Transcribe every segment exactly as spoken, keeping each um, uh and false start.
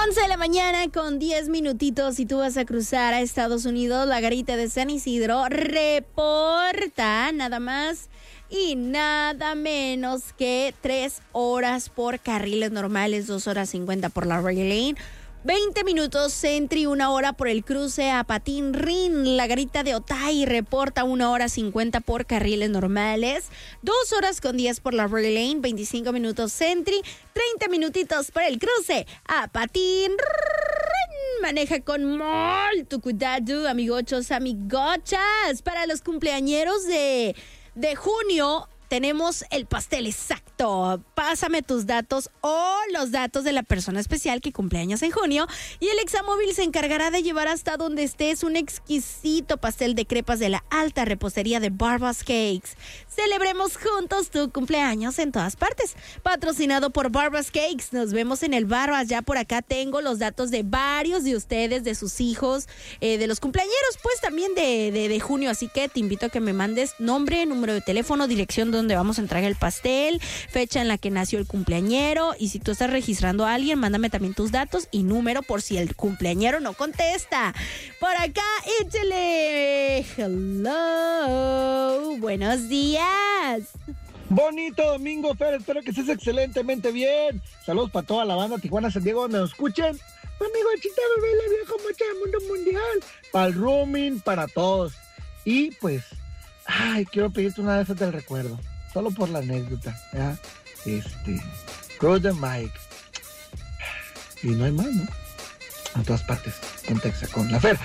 once de la mañana con diez minutitos y tú vas a cruzar a Estados Unidos. La Garita de San Isidro reporta nada más y nada menos que tres horas por carriles normales, dos horas cincuenta por la Ray Lane, veinte minutos Sentry, una hora por el cruce a Patín Rin. La Garita de Otay reporta una hora cincuenta por carriles normales, dos horas con diez por la Ray Lane, veinticinco minutos Sentry, treinta minutitos por el cruce a Patín Rin. Maneja con mucho cuidado, amigochos, amigochas. Para los cumpleañeros de, de junio, tenemos el pastel exacto. Pásame tus datos o los datos de la persona especial que cumpleaños en junio y el Examóvil se encargará de llevar hasta donde estés un exquisito pastel de crepas de la alta repostería de Barbas Cakes. Celebremos juntos tu cumpleaños en todas partes. Patrocinado por Barbas Cakes. Nos vemos en el Barbas. Ya por acá tengo los datos de varios de ustedes, de sus hijos, eh, de los cumpleañeros, pues también de, de, de junio. Así que te invito a que me mandes nombre, número de teléfono, dirección donde vamos a entregar el pastel, fecha en la que nació el cumpleañero, y si tú estás registrando a alguien, mándame también tus datos y número por si el cumpleañero no contesta. Por acá, échale. Hello. Buenos días. Bonito domingo, Fer. Espero que estés excelentemente bien. Saludos para toda la banda Tijuana, San Diego, donde nos escuchen. Mi amigo Chita Bebé, la vieja mocha del mundo mundial. Para el rooming, para todos. Y pues, ay, quiero pedirte una de esas del recuerdo. Solo por la anécdota, ¿ya? Este, Cruz de Mike. Y no hay más, ¿no? En todas partes, con Texas, con la Fer.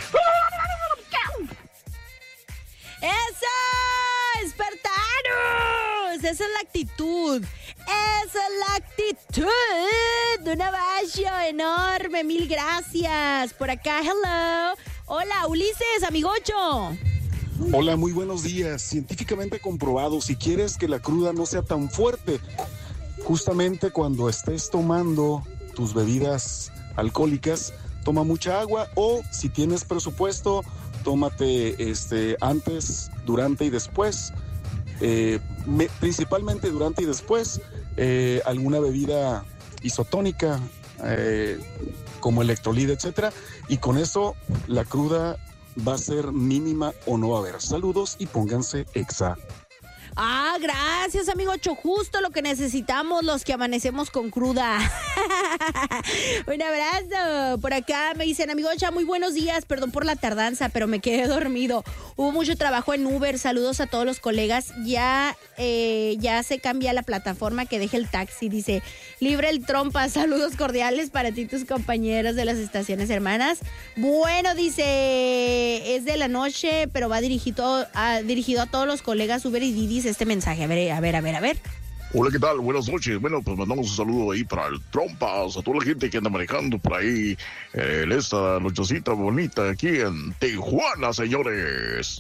¡Eso! ¡Espartanos! Esa es la actitud. Esa es la actitud. Un abrazo enorme. Mil gracias. Por acá, hello. Hola, Ulises, amigocho. Hola, muy buenos días. Científicamente comprobado, si quieres que la cruda no sea tan fuerte, justamente cuando estés tomando tus bebidas alcohólicas, toma mucha agua, o si tienes presupuesto, tómate este, antes, durante y después, eh, me, principalmente durante y después, eh, alguna bebida isotónica, eh, como electrolit, etcétera, y con eso la cruda va a ser mínima o no va a haber. Saludos y pónganse exa. Ah, gracias, amigo Cho, justo lo que necesitamos los que amanecemos con cruda. Un abrazo. Por acá me dicen, amigo Cha, muy buenos días, perdón por la tardanza, pero me quedé dormido. Hubo mucho trabajo en Uber, saludos a todos los colegas. Ya, eh, ya se cambia la plataforma, que deje el taxi, dice, libre el trompa, saludos cordiales para ti y tus compañeros de las estaciones hermanas. Bueno, dice, es de la noche, pero va dirigido a, dirigido a todos los colegas Uber y Didi este mensaje. A ver, a ver, a ver, a ver. Hola, ¿qué tal? Buenas noches. Bueno, pues mandamos un saludo ahí para el Trompas, a toda la gente que anda manejando por ahí eh, esta nochecita bonita aquí en Tijuana, señores.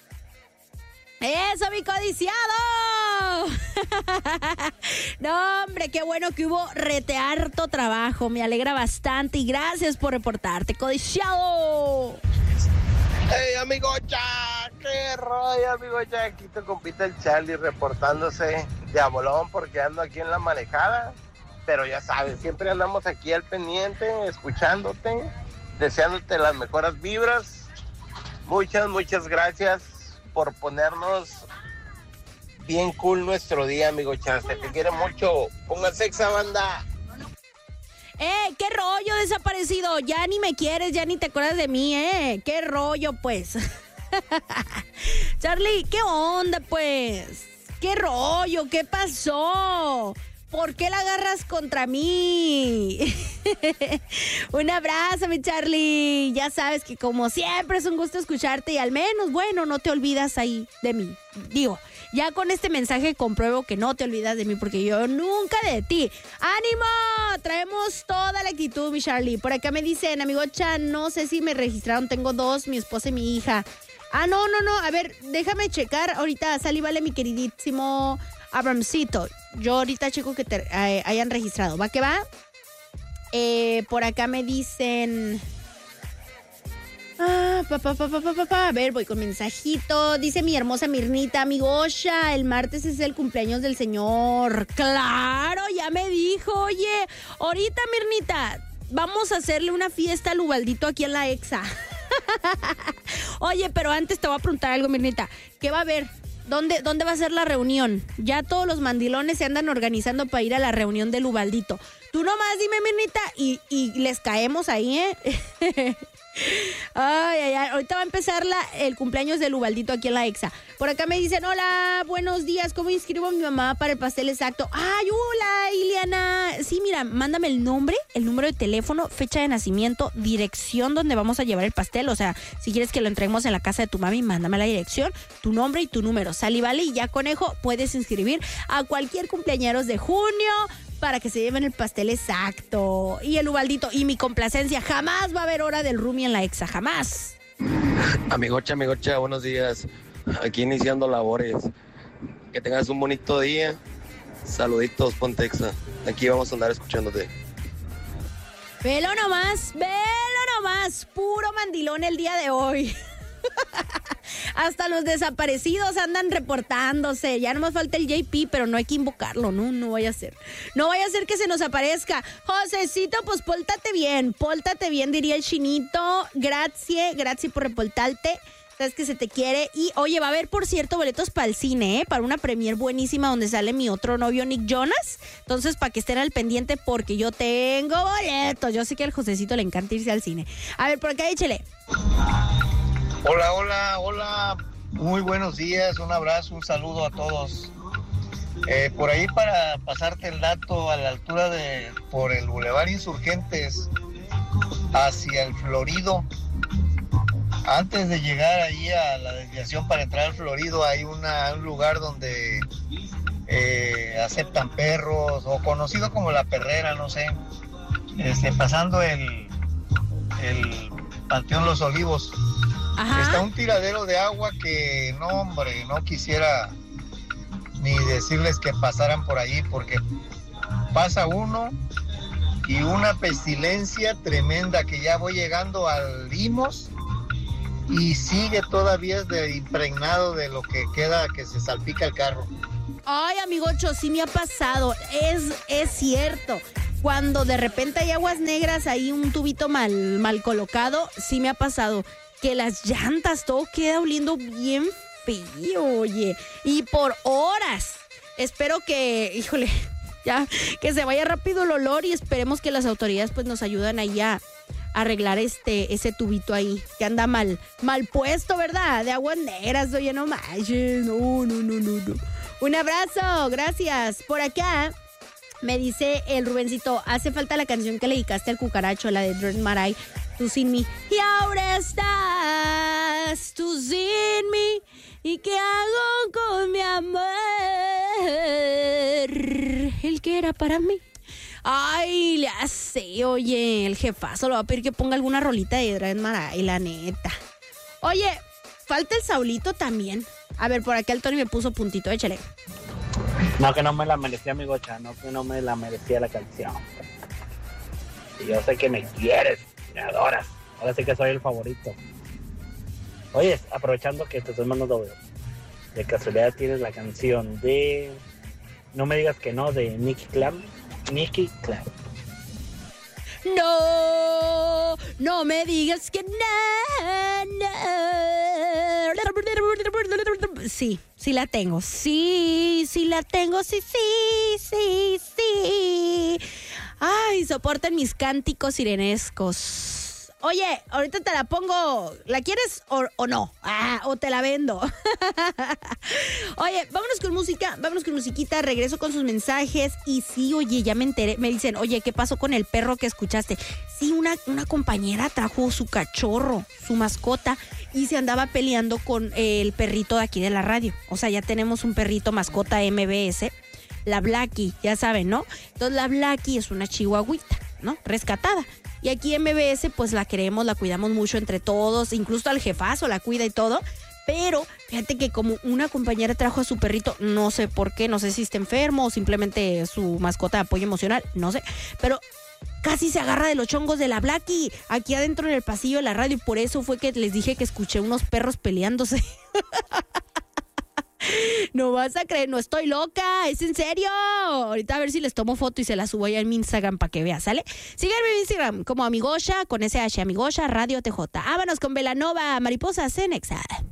¡Eso, mi codiciado! No, hombre, qué bueno que hubo rete harto trabajo. Me alegra bastante y gracias por reportarte, codiciado. Hey, amigocha, qué rollo, amigocha. Aquí tu compita el Charlie reportándose de abolón porque ando aquí en la manejada. Pero ya sabes, siempre andamos aquí al pendiente, escuchándote, deseándote las mejores vibras. Muchas, muchas gracias por ponernos bien cool nuestro día, amigocha. Se te quiere mucho. Pónganse exa, banda. ¡Eh, qué rollo, desaparecido! Ya ni me quieres, ya ni te acuerdas de mí, ¿eh? ¡Qué rollo, pues! Charlie, ¿qué onda, pues? ¿Qué rollo? ¿Qué pasó? ¿Por qué la agarras contra mí? Un abrazo, mi Charlie. Ya sabes que como siempre es un gusto escucharte y al menos, bueno, no te olvidas ahí de mí. Digo, ya con este mensaje compruebo que no te olvidas de mí porque yo nunca de ti. ¡Ánimo! Traemos toda la actitud, mi Charlie. Por acá me dicen, amigocha, no sé si me registraron, tengo dos, mi esposa y mi hija. Ah, no, no, no, a ver, déjame checar ahorita. Salí, vale, mi queridísimo Abramcito. Yo ahorita checo que te eh, hayan registrado. ¿Va que va? Eh, por acá me dicen... Ah, pa, pa, pa, pa, pa, pa. A ver, voy con mensajito. Dice mi hermosa Mirnita, amigocha, el martes es el cumpleaños del señor. ¡Claro! Ya me dijo, oye, ahorita, Mirnita, vamos a hacerle una fiesta al Ubaldito aquí en la Exa. Oye, pero antes te voy a preguntar algo, Mirnita. ¿Qué va a haber? ¿Dónde, ¿Dónde va a ser la reunión? Ya todos los mandilones se andan organizando para ir a la reunión del Ubaldito. Tú nomás dime, Mirnita, y, y les caemos ahí, ¿eh? Ay, ay, ay. Ahorita va a empezar la, el cumpleaños del Ubaldito aquí en la Exa. Por acá me dicen, hola, buenos días, ¿cómo inscribo a mi mamá para el pastel exacto? Ay, hola, Iliana. Sí, mira, mándame el nombre, el número de teléfono, fecha de nacimiento, dirección donde vamos a llevar el pastel. O sea, si quieres que lo entreguemos en la casa de tu mami, mándame la dirección, tu nombre y tu número. Sal y vale, y ya, conejo, puedes inscribir a cualquier cumpleañeros de junio para que se lleven el pastel exacto. Y el Ubaldito, y mi complacencia, jamás va a haber hora del roomie en la Exa, jamás. Amigocha, amigocha, buenos días. Aquí iniciando labores. Que tengas un bonito día. Saluditos, ponte Exa. Aquí vamos a andar escuchándote. Velo nomás, velo nomás, puro mandilón el día de hoy. Hasta los desaparecidos andan reportándose. Ya no más falta el J P, pero no hay que invocarlo. No, no vaya a ser. No vaya a ser que se nos aparezca. Josecito, pues póltate bien. Póltate bien, diría el chinito. Gracias, gracias por reportarte. Sabes que se te quiere. Y oye, va a haber, por cierto, boletos para el cine, ¿eh? Para una premier buenísima donde sale mi otro novio, Nick Jonas. Entonces, para que estén al pendiente, porque yo tengo boletos. Yo sé que al Josecito le encanta irse al cine. A ver, por acá, échele. Hola, hola, hola. Muy buenos días. Un abrazo, un saludo a todos. Eh, por ahí para pasarte el dato, a la altura de, por el Boulevard Insurgentes, hacia el Florido. Antes de llegar ahí a la desviación para entrar al Florido, hay una, un lugar donde eh, aceptan perros, o conocido como La Perrera, no sé. Este, pasando el, el Panteón Los Olivos. Ajá. Está un tiradero de agua que, no, hombre, no quisiera ni decirles que pasaran por allí, porque pasa uno y una pestilencia tremenda, que ya voy llegando al Limos y sigue todavía de impregnado de lo que queda, que se salpica el carro. Ay, amigocho, sí me ha pasado, es, es cierto. Cuando de repente hay aguas negras, ahí un tubito mal, mal colocado, sí me ha pasado. Que las llantas, todo queda oliendo bien feo, oye. Y por horas. Espero que, híjole, ya, que se vaya rápido el olor, y esperemos que las autoridades pues nos ayuden ahí a arreglar este, ese tubito ahí, que anda mal, mal puesto, ¿verdad? De aguas negras, oye, no manches. No, no, no, no, no. Un abrazo, gracias. Por acá me dice el Rubencito, hace falta la canción que le dedicaste al cucaracho, la de Dread Marai, Tú sin mí. Y ahora estás tú sin mí. ¿Y qué hago con mi amor? El que era para mí. Ay, le hace, oye, el jefazo le va a pedir que ponga alguna rolita de Dread Marai, la neta. Oye, falta el Saulito también. A ver, por acá el Tony me puso puntito, échale. No, que no me la merecía, mi gocha, no, que no me la merecía la canción. Y yo sé que me quieres, me adoras, ahora sí que soy el favorito. Oye, aprovechando que te estoy mandando, de casualidad tienes la canción de No me digas que no, de Nicky Clam. Nicky Clam. No, no me digas que no, no. Sí, sí la tengo. Sí, sí la tengo. Sí, sí, sí, sí. Ay, soporten mis cánticos sirenescos. Oye, ahorita te la pongo. ¿La quieres o, o no? Ah, o te la vendo. Oye, vámonos con música, vámonos con musiquita. Regreso con sus mensajes. Y sí, oye, ya me enteré. Me dicen, oye, ¿qué pasó con el perro que escuchaste? Sí, una, una compañera trajo su cachorro, su mascota, y se andaba peleando con el perrito de aquí de la radio. O sea, ya tenemos un perrito mascota M B S, la Blackie, ya saben, ¿no? Entonces la Blackie es una chihuahuita, ¿no? Rescatada. Y aquí M B S, pues la queremos, la cuidamos mucho entre todos, incluso al jefazo la cuida y todo. Pero fíjate que como una compañera trajo a su perrito, no sé por qué, no sé si está enfermo o simplemente su mascota de apoyo emocional, no sé. Pero casi se agarra de los chongos de la Blackie aquí adentro en el pasillo de la radio. Y por eso fue que les dije que escuché unos perros peleándose. No vas a creer, no estoy loca, es en serio. Ahorita a ver si les tomo foto y se la subo allá en mi Instagram para que vean, ¿sale? Síganme en mi Instagram como Amigosha, con ese H, Amigosha Radio T J. Vámonos con Belanova, Mariposas en Exa.